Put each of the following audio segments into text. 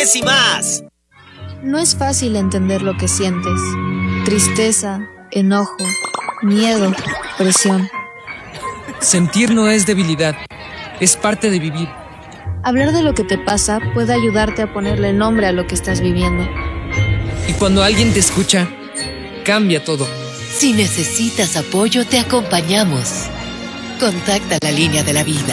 deportes y más. No es fácil entender lo que sientes. Tristeza, enojo, miedo, presión. Sentir no es debilidad, es parte de vivir. Hablar de lo que te pasa puede ayudarte a ponerle nombre a lo que estás viviendo. Y cuando alguien te escucha, cambia todo. Si necesitas apoyo, te acompañamos. Contacta la línea de la vida.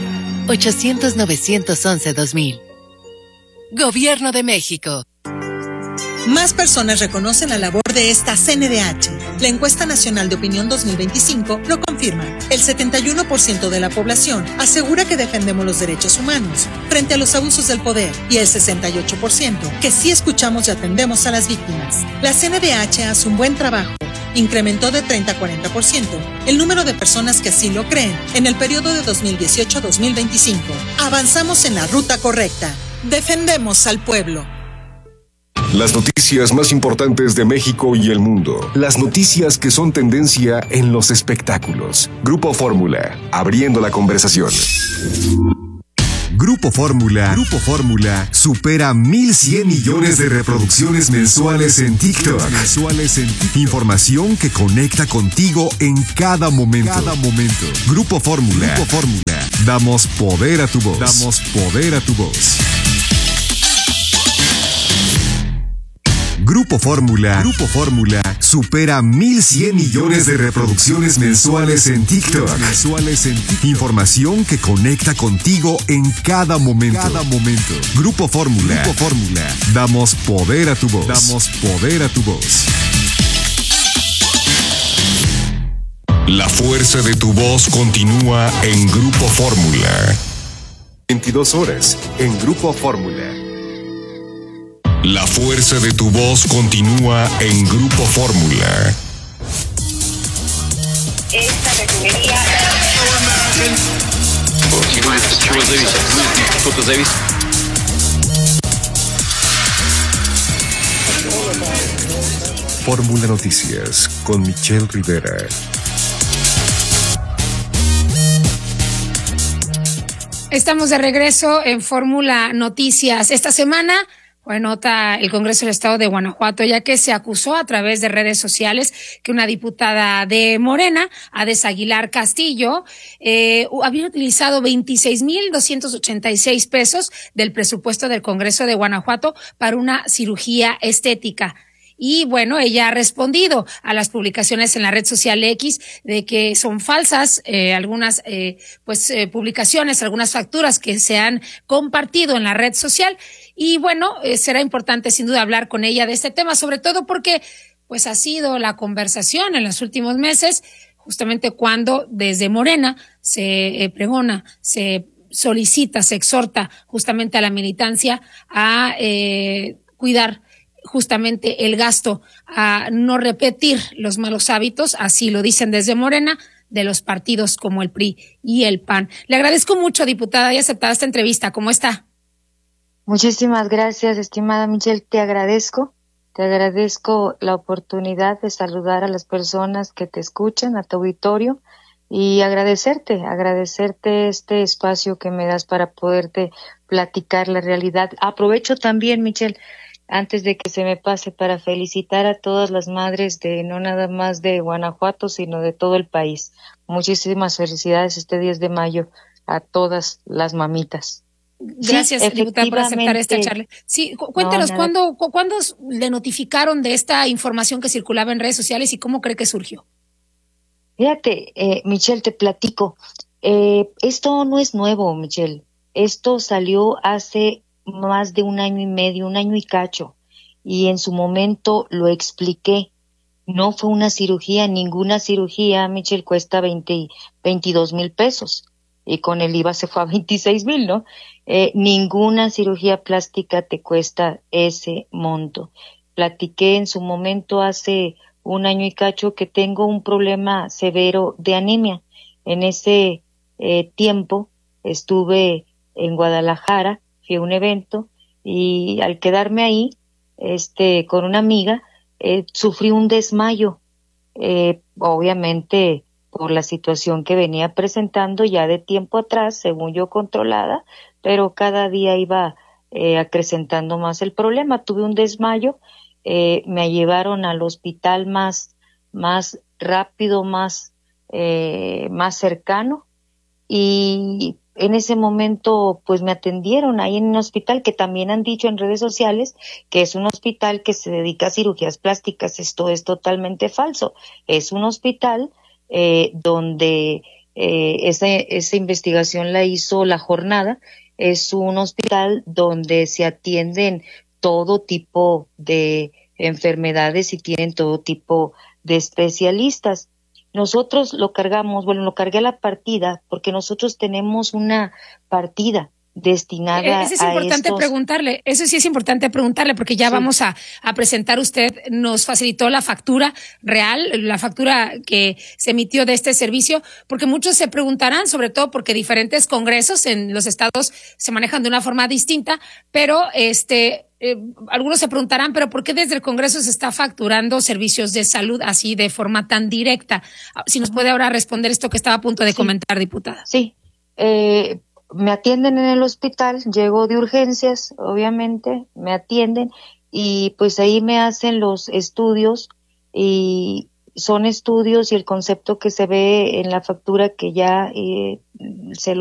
800-911-2000. Gobierno de México. Más personas reconocen la labor de esta CNDH. La encuesta nacional de opinión 2025 lo confirma. El 71% de la población asegura que defendemos los derechos humanos frente a los abusos del poder y el 68% que sí escuchamos y atendemos a las víctimas. La CNDH hace un buen trabajo. Incrementó de 30 a 40% el número de personas que así lo creen en el periodo de 2018 a 2025. Avanzamos en la ruta correcta. Defendemos al pueblo. Las noticias más importantes de México y el mundo. Las noticias que son tendencia en los espectáculos. Grupo Fórmula, abriendo la conversación. Grupo Fórmula supera 1,100 millones de reproducciones mensuales en TikTok. Información que conecta contigo en cada momento. Grupo Fórmula. Damos poder a tu voz. Grupo Fórmula supera 1,100 millones de reproducciones mensuales en TikTok. Información que conecta contigo en cada momento. Grupo Fórmula. Damos poder a tu voz. La fuerza de tu voz continúa en Grupo Fórmula. 22 horas en Grupo Fórmula. La fuerza de tu voz continúa en Grupo Fórmula. Esta refinería... Fórmula Noticias con Michelle Rivera. Estamos de regreso en Fórmula Noticias. Esta semana fue nota el Congreso del Estado de Guanajuato, ya que se acusó a través de redes sociales que una diputada de Morena, Ades Aguilar Castillo, había utilizado 26,286 pesos del presupuesto del Congreso de Guanajuato para una cirugía estética. Y bueno, ella ha respondido a las publicaciones en la red social X de que son falsas algunas publicaciones, algunas facturas que se han compartido en la red social. Y bueno, será importante sin duda hablar con ella de este tema, sobre todo porque pues ha sido la conversación en los últimos meses, justamente cuando desde Morena se pregona, se solicita, se exhorta justamente a la militancia a cuidar justamente el gasto, a no repetir los malos hábitos, así lo dicen desde Morena, de los partidos como el PRI y el PAN. Le agradezco mucho, diputada, y aceptada esta entrevista. ¿Cómo está? Muchísimas gracias, estimada Michelle. Te agradezco la oportunidad de saludar a las personas que te escuchan, a tu auditorio, y agradecerte este espacio que me das para poderte platicar la realidad. Aprovecho también, Michelle, antes de que se me pase, para felicitar a todas las madres de no nada más de Guanajuato, sino de todo el país. Muchísimas felicidades este 10 de mayo a todas las mamitas. Gracias, sí, diputada, por aceptar esta charla. Sí, cuéntenos, ¿cuándo le notificaron de esta información que circulaba en redes sociales y cómo cree que surgió? Fíjate, Michelle, te platico. Esto no es nuevo, Michelle. Esto salió hace más de 1 año y medio, 1 año y cacho, y en su momento lo expliqué. No fue una cirugía, ninguna cirugía, Michelle, cuesta 22,000 pesos, y con el IVA se fue a 26,000, ¿no? Ninguna cirugía plástica te cuesta ese monto. Platiqué en su momento hace 1 año y cacho que tengo un problema severo de anemia. En ese tiempo estuve en Guadalajara, fui a un evento, y al quedarme ahí, con una amiga, sufrí un desmayo, obviamente por la situación que venía presentando ya de tiempo atrás, según yo controlada, pero cada día iba acrecentando más el problema. Tuve un desmayo, me llevaron al hospital más rápido, más cercano, y en ese momento pues me atendieron ahí en un hospital que también han dicho en redes sociales que es un hospital que se dedica a cirugías plásticas. Esto es totalmente falso. Es un hospital donde esa investigación la hizo La Jornada. Es un hospital donde se atienden todo tipo de enfermedades y tienen todo tipo de especialistas. Nosotros lo cargué a la partida porque nosotros tenemos una partida destinada eso es importante preguntarle, eso sí es importante preguntarle, porque ya vamos a presentar. Usted nos facilitó la factura real, la factura que se emitió de este servicio, porque muchos se preguntarán, sobre todo porque diferentes congresos en los estados se manejan de una forma distinta, pero algunos se preguntarán, pero ¿por qué desde el Congreso se está facturando servicios de salud así de forma tan directa? Si nos puede ahora responder esto que estaba a punto de comentar, diputada. Sí, me atienden en el hospital, llego de urgencias, obviamente, me atienden y pues ahí me hacen los estudios, y son estudios y el concepto que se ve en la factura que ya se lo